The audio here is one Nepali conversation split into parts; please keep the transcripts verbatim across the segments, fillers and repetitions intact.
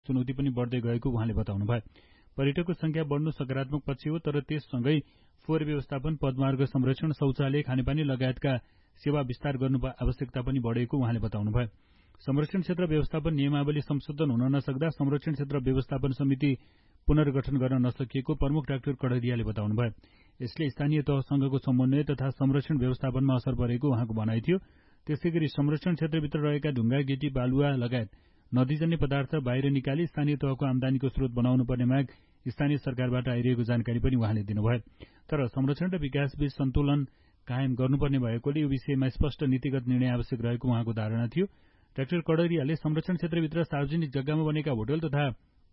चुनौती पनि बढ्दै गएको उहाँले बताउनुभयो। पर्यटकको संख्या बढ्नु सकारात्मक पक्ष हो, तर त्यससँगै फोहोर व्यवस्थापन, पदमार्ग संरक्षण, शौचालय, खानेपानी लगायतका सेवा विस्तार गर्नु आवश्यकता पनि बढेको उहाँले बताउनुभयो। संरक्षण क्षेत्र व्यवस्थापन नियमावली संशोधन हुन नसक्दा संरक्षण क्षेत्र व्यवस्थापन समिति पुनर्गठन गर्न नसकिएको प्रमुख डाक्टर कड़रियाले बताउनुभयो। यसले स्थानीय तहसँगको समन्वय तथा संरक्षण व्यवस्थापनमा असर परेको उहाँको भनाइ थियो। त्यसैगरी संरक्षण क्षेत्रभित्र रहेका ढुङ्गा, गिटी, बालुवा लगायत नदीजन्य पदार्थ बाहिर निकाली स्थानीय तहको आमदानीको स्रोत बनाउनु पर्ने माग स्थानीय सरकारबाट आइरहेको जानकारी पनि उहाँले दिनुभयो। तर संरक्षण र विकासबीच सन्तुलन कायम गर्नुपर्ने भएकोले यो विषयमा स्पष्ट नीतिगत निर्णय आवश्यक रहेको उहाँको धारणा थियो। डाक्टर कड़रियाले संरक्षण क्षेत्रभित्र सार्वजनिक जग्गामा बनेका होटल तथा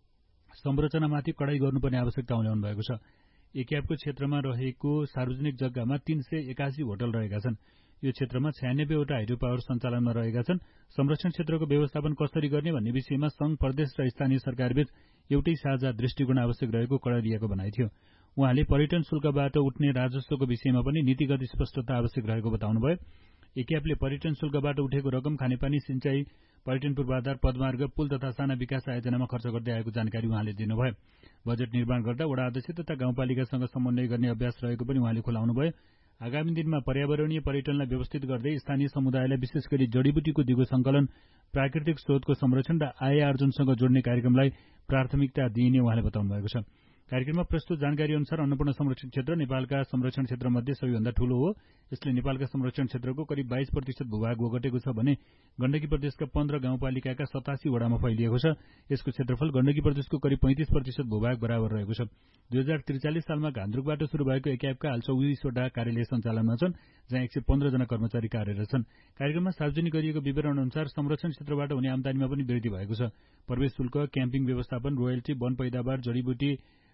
संरचनामाथि कडाई गर्नुपर्ने आवश्यकता उल्याउनु भएको छ। एक्यापको क्षेत्रमा रहेको सार्वजनिक जग्गामा तीन सय एकासी होटल रहेका छन्। यो क्षेत्रमा छयानब्बेवटा हाइड्रो पावर सञ्चालनमा रहेका छन्। संरक्षण क्षेत्रको व्यवस्थापन कसरी गर्ने भन्ने विषयमा संघ, प्रदेश र स्थानीय सरकारबीच एउटै साझा दृष्टिकोण आवश्यक रहेको कड़रियाको भनाइ थियो। उहाँले पर्यटन शुल्कबाट उठ्ने राजस्वको विषयमा पनि नीतिगत स्पष्टता आवश्यक रहेको बताउनुभयो। एक्यापले पर्यटन शुल्कबाट उठेको रकम खानेपानी, सिंचाई, पर्यटन पूर्वाधार, पदमार्ग, पुल तथा साना विकास आयोजनामा खर्च गर्दै आएको जानकारी उहाँले दिनुभयो। बजेट निर्माण गर्दा वडा अध्यक्ष तथा गाउँपालिकासँग समन्वय गर्ने अभ्यास रहेको पनि उहाँले खुलाउनुभयो। आगामी दिनमा पर्यावरणीय पर्यटनलाई व्यवस्थित गर्दै स्थानीय समुदायलाई विशेष गरी जडीबुटीको दिगो संकलन, प्राकृतिक स्रोतको संरक्षण र आय आर्जनसँग जोड्ने कार्यक्रमलाई प्राथमिकता दिइने उहाँले बताउनु भएको छ। कार्यक्रममा प्रस्तुत जानकारी अनुसार अन्नपूर्ण संरक्षण क्षेत्र नेपालका संरक्षण क्षेत्रमध्ये सबैभन्दा ठूलो हो। यसले नेपालका संरक्षण क्षेत्रको करिब बाइस प्रतिशत भूभाग ओगटेको छ भने गण्डकी प्रदेशका पन्ध्र गाउँपालिकाका सतासी वडामा फैलिएको छ। यसको क्षेत्रफल गण्डकी प्रदेशको करिब पैंतिस प्रतिशत भूभाग बराबर रहेको छ। दुई हजार त्रिचालिस सालमा घान्द्रुकबाट शुरू भएको एक्यापका हाल चौबिसवटा कार्यालय सञ्चालनमा छन्, जहाँ एक सय पन्ध्र जना कर्मचारी कार्यरत छन्। कार्यक्रममा सार्वजनिक गरिएको विवरण अनुसार संरक्षण क्षेत्रबाट हुने आमदानीमा पनि वृद्धि भएको छ। प्रवेश शुल्क, क्याम्पिङ व्यवस्थापन, रोयल्टी, वन पैदावार, जडीबुटी,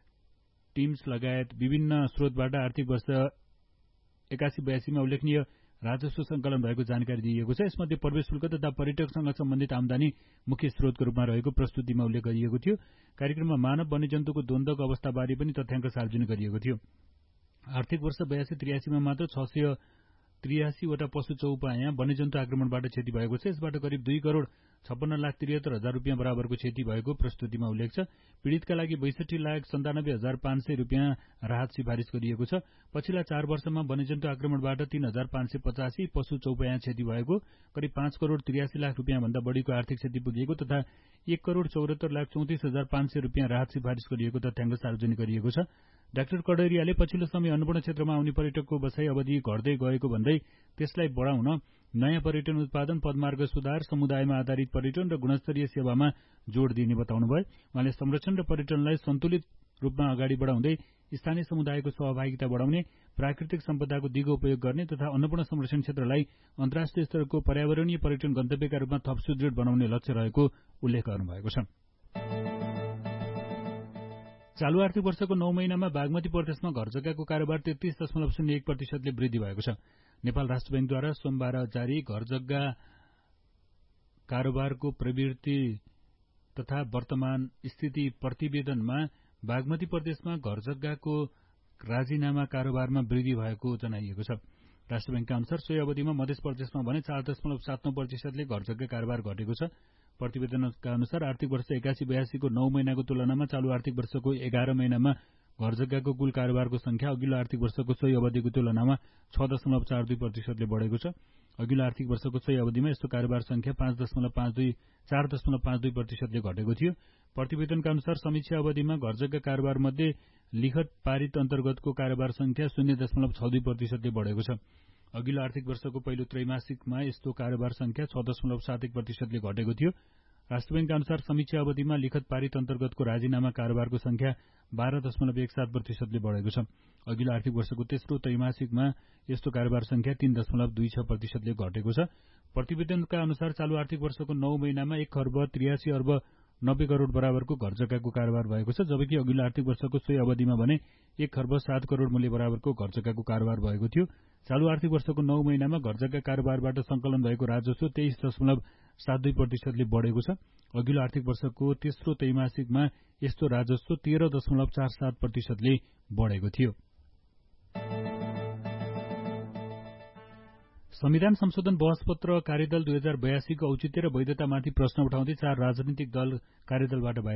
टिम्स लगायत विभिन्न स्रोतबाट आर्थिक वर्ष एकासी बयासीमा उल्लेखनीय राजस्व संकलन भएको जानकारी दिइएको छ। यसमध्ये प्रवेश शुल्क तथा पर्यटकसँग सम्बन्धित आमदानी मुख्य स्रोतको रूपमा रहेको प्रस्तुतिमा उल्लेख गरिएको थियो। कार्यक्रममा मानव वन्यजन्तुको द्वन्द्वको अवस्थाबारे पनि तथ्याङ्क सार्वजनिक गरिएको थियो। आर्थिक वर्ष बयासी त्रियासीमा मात्र छ सय त्रियासीवटा पशु चौपाया वन्यजन्तु आक्रमणबाट क्षति भएको छ। यसबाट करिब दुई करोड़ छप्पन्न लाख त्रिहत्तर हजार रुपियाँ बराबरको क्षति भएको प्रस्तुतिमा उल्लेख छ। पीड़ितका लागि बैसठी लाख सन्तानब्बे हजार पाँच सय रुपियाँ राहत सिफारिस गरिएको छ। पछिल्ला चार वर्षमा वन्यजन्तु आक्रमणबाट तीन हजार पाँच सय पचासी पशु चौपाया क्षति भएको, करिब पाँच करोड़ त्रियासी लाख रुपियाँ भन्दा बढ़ीको आर्थिक क्षति पुगेको तथा एक करोड़ चौहत्तर लाख चौतिस हजार पाँच सय रुपियाँ राहत सिफारिस गरिएको तथ्याङ्क सार्वजनिक गरिएको छ। डाक्टर कड़रियाले पछिल्लो समय अन्नपूर्ण क्षेत्रमा आउने पर्यटकको बसाई अवधि घट्दै गएको भन्दै त्यसलाई बढ़ाउन नयाँ पर्यटन उत्पादन, पदमार्ग सुधार, समुदायमा आधारित पर्यटन र गुणस्तरीय सेवामा जोड़ दिने बताउनुभयो। उहाँले संरक्षण र पर्यटनलाई सन्तुलित रूपमा अगाडि बढ़ाउँदै स्थानीय समुदायको सहभागिता बढ़ाउने, प्राकृतिक सम्पदाको दिगो उपयोग गर्ने तथा अन्नपूर्ण संरक्षण क्षेत्रलाई अन्तर्राष्ट्रिय स्तरको पर्यावरणीय पर्यटन गन्तव्यका रूपमा थप सुदृढ बनाउने लक्ष्य रहेको उल्लेख गर्नुभएको छ। चालू आर्थिक वर्षको नौ महिनामा बागमती प्रदेशमा घर जग्गाको कारोबार तेत्तीस दशमलव शून्य एक प्रतिशतले वृद्धि भएको छ। नेपाल राष्ट्र ब्याङ्कद्वारा सोमबार जारी घर जग्गा कारोबारको प्रवृत्ति तथा वर्तमान स्थिति प्रतिवेदनमा बागमती प्रदेशमा घर जग्गाको राजीनामा कारोबारमा वृद्धि भएको जनाइएको छ। राष्ट्र ब्याङ्कका अनुसार सोही अवधिमा मध्य प्रदेशमा भने चार दशमलव सात नौ प्रतिशतले घर जग्गा कारोबार घटेको छ। प्रतिवेदनका अनुसार आर्थिक वर्ष एकासी बयासीको नौ महिनाको तुलनामा चालू आर्थिक वर्षको एघार महिनामा घर जग्गाको कुल कारोबारको संख्या अघिल्लो आर्थिक वर्षको सोही अवधिको तुलनामा छ दशमलव चार दुई प्रतिशतले बढ़ेको छ। अघिल्लो आर्थिक वर्षको सोही अवधिमा यस्तो कारोबार संख्या पाँच दशमलव पाँच दुई चार दशमलव पाँच दुई प्रतिशतले घटेको थियो। प्रतिवेदनका अनुसार समीक्षा अवधिमा घर जग्गा कारोबार मध्ये लिखत पारित अन्तर्गतको कारोबार संख्या शून्य दशमलव छ दुई प्रतिशतले बढ़ेको छ। अघिल्लो आर्थिक वर्षको पहिलो त्रैमासिकमा यस्तो कारोबार संख्या छ दशमलव सात एक प्रतिशतले घटेको थियो। राष्ट्र ब्याङ्कका अनुसार समीक्षा अवधिमा लिखत पारित अन्तर्गतको राजीनामा कारोबारको संख्या बाह्र दशमलव एक सात प्रतिशतले बढ़ेको छ। अघिल्लो आर्थिक वर्षको तेस्रो त्रैमासिकमा यस्तो कारोबार संख्या तीन दशमलव दुई छ प्रतिशतले घटेको छ। प्रतिवेदनका अनुसार चालू आर्थिक वर्षको नौ महिनामा एक खर्ब त्रियासी अर्ब नब्बे करोड़ बराबरको घर जग्गाको कारोबार भएको छ, जबकि अघिल्लो आर्थिक वर्षको सोही अवधिमा भने एक खर्ब सात करोड़ मूल्य बराबरको घर जग्गाको कारोबार भएको थियो। चालू आर्थिक वर्षको नौ महिनामा घर जग्गा कारोबारबाट संकलन भएको राजस्व तेइस दशमलव सात दुई प्रतिशतले बढ़ेको छ। अघिल्लो आर्थिक वर्षको तेस्रो त्रैमासिकमा यस्तो राजस्व तेह्र दशमलव चार सात प्रतिशतले बढ़ेको थियो। संविधान संशोधन बहसपत्र कार्यदल दुई हजार बयासीको औचित्य र वैधतामाथि प्रश्न उठाउँदै चार राजनीतिक दल कार्यदलबाट